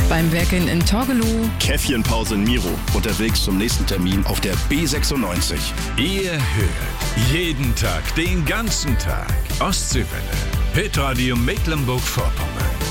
beim Werken in Torgelow. Käffchenpause in Miro. Unterwegs zum nächsten Termin auf der B96. Ihr hört jeden Tag, den ganzen Tag Ostseewelle. Hitradio Mecklenburg-Vorpommern.